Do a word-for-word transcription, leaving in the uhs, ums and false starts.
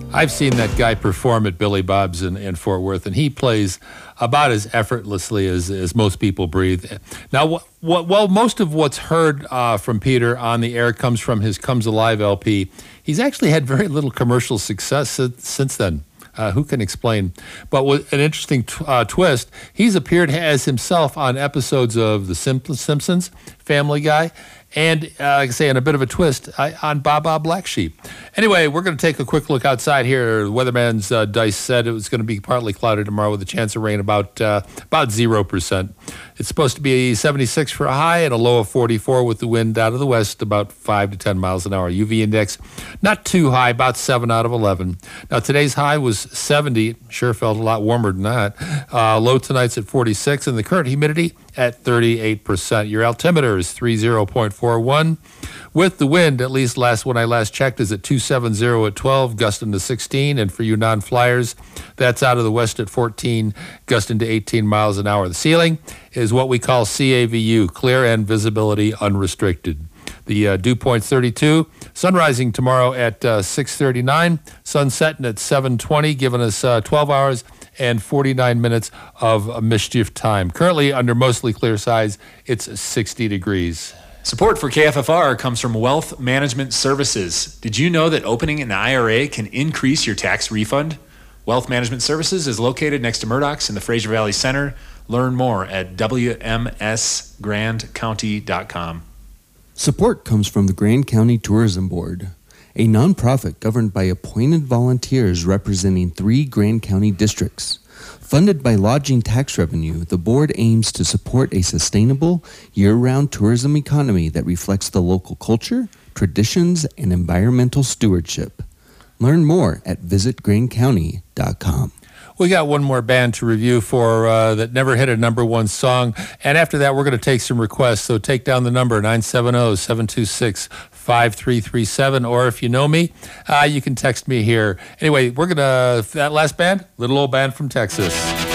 I've seen that guy perform at Billy Bob's in, in Fort Worth, and he plays about as effortlessly as, as most people breathe. Now, what, what, well, most of what's heard uh, from Peter on the air comes from his Comes Alive L P. He's actually had very little commercial success since, since then. Uh, who can explain? But with an interesting t- uh, twist, he's appeared as himself on episodes of The Sim- Simpsons, Family Guy, and, uh, like I say, in a bit of a twist, I, on Baba Black Sheep. Anyway, we're going to take a quick look outside here. The weatherman's uh, dice said it was going to be partly cloudy tomorrow with a chance of rain about uh, about zero percent. It's supposed to be seventy-six for a high and a low of forty-four with the wind out of the west about five to ten miles an hour. U V index not too high, about seven out of eleven. Now, today's high was seventy. Sure felt a lot warmer than that. Uh, low tonight's at forty-six, and the current humidity at thirty-eight percent. Your altimeter is thirty point four one. With the wind, at least last when I last checked, is at two seventy at twelve, gusting to sixteen. And for you non-flyers, that's out of the west at fourteen, gusting to eighteen miles an hour. The ceiling is what we call C A V U, clear and visibility unrestricted. The uh, dew point thirty-two, sun rising tomorrow at uh, six thirty-nine, sun setting at seven twenty, giving us uh, twelve hours and forty-nine minutes of mischief time. Currently, under mostly clear skies, it's sixty degrees. Support for K F F R comes from Wealth Management Services. Did you know that opening an I R A can increase your tax refund? Wealth Management Services is located next to Murdoch's in the Fraser Valley Center. Learn more at W M S grand county dot com. Support comes from the Grand County Tourism Board, a nonprofit governed by appointed volunteers representing three Grand County districts. Funded by lodging tax revenue, the board aims to support a sustainable, year-round tourism economy that reflects the local culture, traditions, and environmental stewardship. Learn more at visit grand county dot com. We got one more band to review for uh, that never hit a number one song. And after that, we're going to take some requests. So take down the number, nine seven zero, seven two six, five three three seven. Or if you know me, uh, you can text me here. Anyway, we're going to, that last band, little old band from Texas.